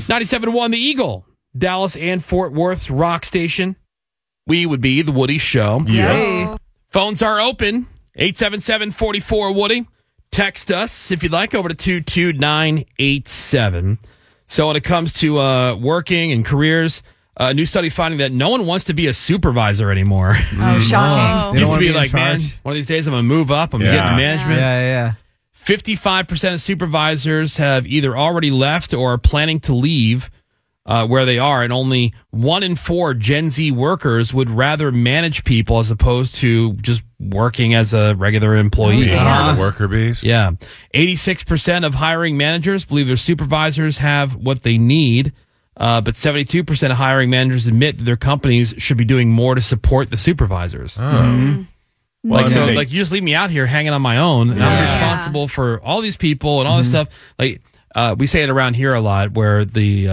97.1 The Eagle, Dallas and Fort Worth's rock station. We would be The Woody Show. Yeah. Phones are open. 877-44-WOODY. Text us, if you'd like, over to 22987. So when it comes to working and careers, a new study finding that no one wants to be a supervisor anymore. Oh, shocking. Used to be like, man, one of these days I'm going to move up. I'm going to get into management. Yeah. 55% of supervisors have either already left or are planning to leave where they are, and only 1 in 4 Gen Z workers would rather manage people as opposed to just working as a regular employee. Yeah. The worker bees. Yeah. 86% of hiring managers believe their supervisors have what they need, but 72% of hiring managers admit that their companies should be doing more to support the supervisors. Like, so, like, you just leave me out here hanging on my own, and I'm responsible for all these people and all this stuff. Like, we say it around here a lot, where the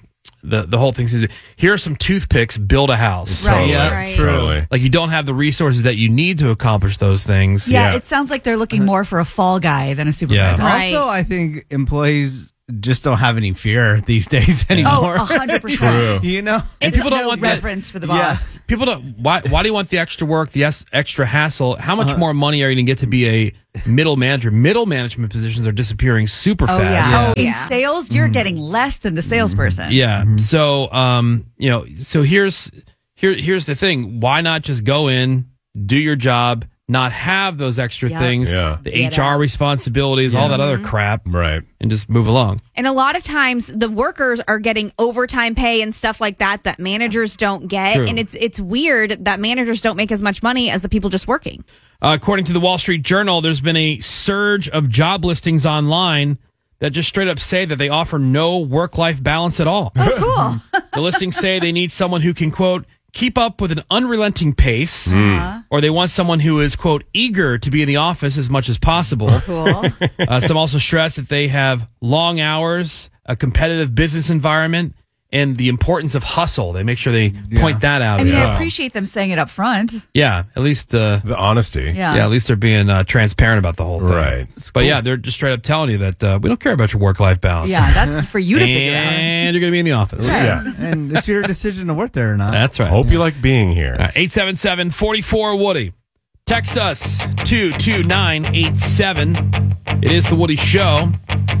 whole thing is, here are some toothpicks, build a house. Right. Totally. Yeah, Right. true. Totally. Like, you don't have the resources that you need to accomplish those things. Yeah, it sounds like they're looking more for a fall guy than a supervisor. Yeah. Right. Also, I think employees just don't have any fear these days Oh, anymore. 100%. You know? And It's people don't no want that. reverence for the boss. People don't. Why do you want the extra work, the extra hassle? How much more money are you going to get to be a middle manager? Middle management positions are disappearing super Oh, fast. yeah. Yeah. In sales, you're getting less than the salesperson. Yeah. So, so here's the thing. Why not just go in, do your job, not have those extra things, the Get HR out. responsibilities, all that other crap, Right. and just move along. And a lot of times the workers are getting overtime pay and stuff like that managers don't get. True. And it's weird that managers don't make as much money as the people just working. According to the Wall Street Journal, there's been a surge of job listings online that just straight up say that they offer no work-life balance at all. Oh, cool. The listings say they need someone who can, quote, keep up with an unrelenting pace, or they want someone who is, quote, eager to be in the office as much as possible. Cool. Some also stress that they have long hours, a competitive business environment, and the importance of hustle. They make sure they point that out I as mean, I well. appreciate them saying it up front. Yeah, at least The honesty. Yeah. at least they're being transparent about the whole thing. Right. But yeah, they're just straight up telling you that we don't care about your work-life balance. Yeah, that's for you to figure out. And you're going to be in the office. Yeah. And it's your decision to work there or not. That's right. Hope you like being here. 877-44-WOODY. Text us 22987. It is The Woody Show.